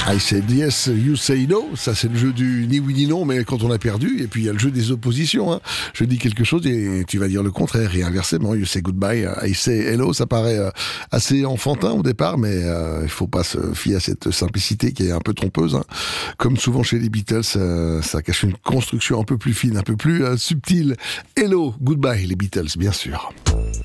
I said yes, you say no. Ça, c'est le jeu du ni oui ni non, mais quand on a perdu. Et puis, il y a le jeu des oppositions. Hein. Je dis quelque chose et tu vas dire le contraire. Et inversement, you say goodbye, I say hello. Ça paraît assez enfantin au départ, mais il faut pas se fier à cette simplicité qui est un peu trompeuse. Hein. Comme souvent chez les Beatles, ça cache une construction un peu plus fine, un peu plus subtile. Hello, goodbye, les Beatles, bien sûr.